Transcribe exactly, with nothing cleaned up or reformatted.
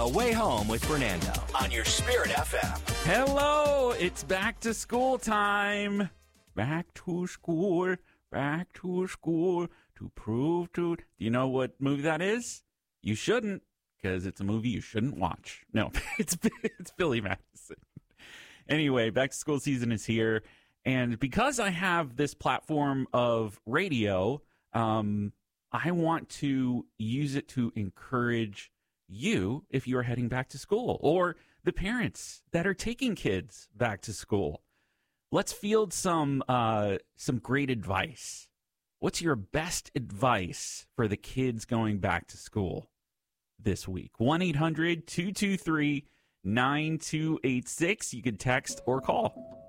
The Way Home with Fernando on your Spirit F M. Hello, it's back to school time. Back to school, back to school to prove to... Do you know what movie that is? You shouldn't, because it's a movie you shouldn't watch. No, it's it's Billy Madison. Anyway, back to school season is here. And because I have this platform of radio, um, I want to use it to encourage you if you are heading back to school, or the parents that are taking kids back to school. Let's field some uh, some great advice. What's your best advice for the kids going back to school this week? one eight hundred two two three nine two eight six. You can text or call.